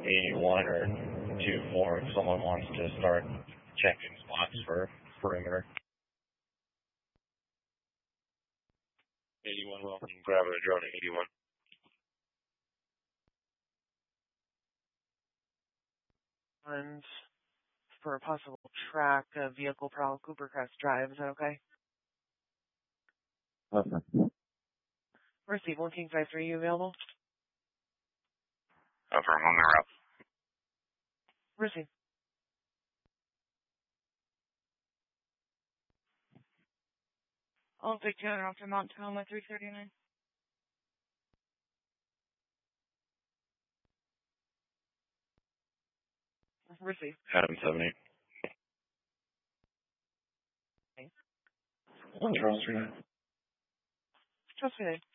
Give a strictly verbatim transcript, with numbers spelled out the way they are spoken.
eighty-one or two four if someone wants to start checking spots for perimeter. eighty-one, welcome. Grab a drone at eighty-one. And for a possible track, a vehicle prowl Cooper Crest Drive, is that okay? Okay. Receive one King five three, you available? Affirm, on the route. Receive. I'll take two hundred off to Mount Tacoma three thirty-nine. Receive. Adam seven eight. Okay. Charles three nine. Trust me.